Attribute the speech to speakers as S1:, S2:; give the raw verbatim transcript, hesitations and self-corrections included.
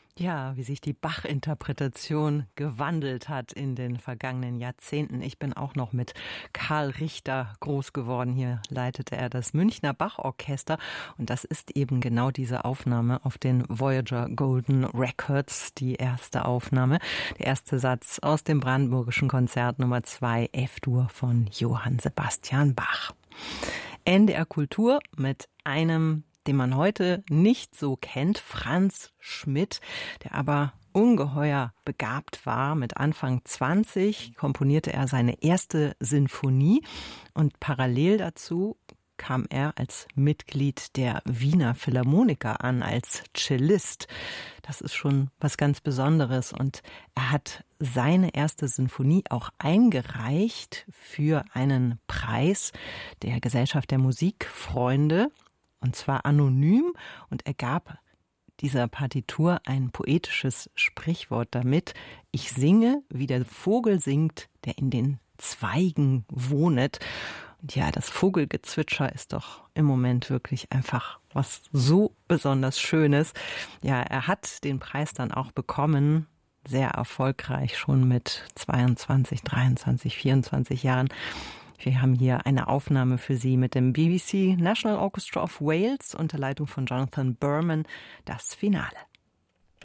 S1: Ja, wie sich die Bach-Interpretation gewandelt hat in den vergangenen Jahrzehnten. Ich bin auch noch mit Karl Richter groß geworden. Hier leitete er das Münchner Bach-Orchester. Und das ist eben genau diese Aufnahme auf den Voyager Golden Records, die erste Aufnahme. Der erste Satz aus dem Brandenburgischen Konzert Nummer zwei F-Dur von Johann Sebastian Bach. N D R Kultur mit einem, den man heute nicht so kennt, Franz Schmidt, der aber ungeheuer begabt war. Mit Anfang zwanzig komponierte er seine erste Sinfonie und parallel dazu kam er als Mitglied der Wiener Philharmoniker an, als Cellist. Das ist schon was ganz Besonderes und er hat seine erste Sinfonie auch eingereicht für einen Preis der Gesellschaft der Musikfreunde. Und zwar anonym, und er gab dieser Partitur ein poetisches Sprichwort damit: Ich singe, wie der Vogel singt, der in den Zweigen wohnet. Und ja, das Vogelgezwitscher ist doch im Moment wirklich einfach was so besonders Schönes. Ja, er hat den Preis dann auch bekommen, sehr erfolgreich, schon mit zweiundzwanzig, dreiundzwanzig, vierundzwanzig Jahren. Wir haben hier eine Aufnahme für Sie mit dem B B C National Orchestra of Wales unter Leitung von Jonathan Berman, das Finale.